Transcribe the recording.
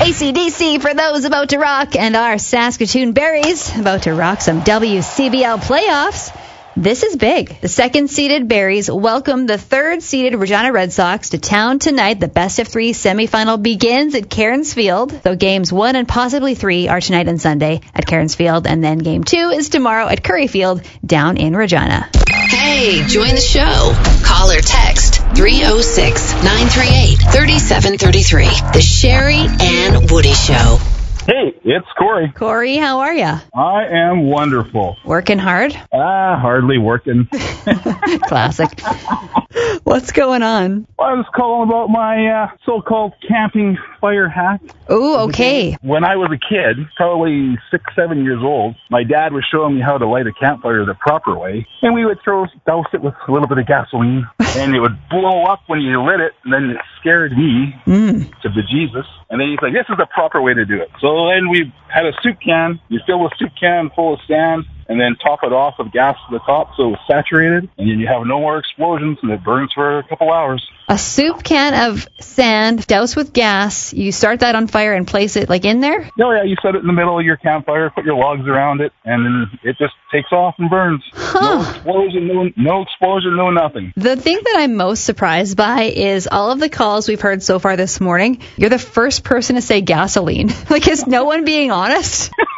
AC/DC for those about to rock, and our Saskatoon Berries about to rock some WCBL playoffs. This is big. The second-seeded Berries welcome the third-seeded Regina Red Sox to town tonight. The best-of-3 semifinal begins at Cairns Field, though games 1 and possibly 3 are tonight and Sunday at Cairns Field, and then game 2 is tomorrow at Curry Field down in Regina. Hey, join the show. Call or text 306-938-3733. The Sherry and Woody Show. Hey, it's Corey. Corey, how are you? I am wonderful. Working hard? Hardly working. Classic. What's going on? I was calling about my so-called camping fire hack. Oh, okay. When I was a kid, probably 6, 7 years old, my dad was showing me how to light a campfire the proper way. And we would douse it with a little bit of gasoline, and it would blow up when you lit it, and then it scared me to bejesus. And then he's like, this is the proper way to do it. So then we had a soup can. You fill the soup can full of sand, and then top it off with gas to the top so it's saturated, and then you have no more explosions, and it burns for a couple hours. A soup can of sand doused with gas. You start that on fire and place it in there? Oh, yeah, you set it in the middle of your campfire, put your logs around it, and then it just takes off and burns. No explosion, no nothing. The thing that I'm most surprised by is all of the calls we've heard so far this morning. You're the first person to say gasoline. Is no one being honest?